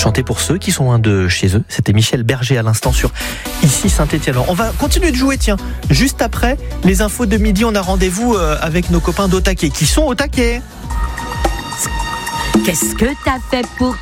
chanter pour ceux qui sont loin de chez eux. C'était Michel Berger à l'instant sur Ici Saint-Étienne. On va continuer de jouer, tiens. Juste après les infos de midi, on a rendez-vous avec nos copains d'Au Taquet qui sont au taquet. Qu'est-ce que t'as fait pour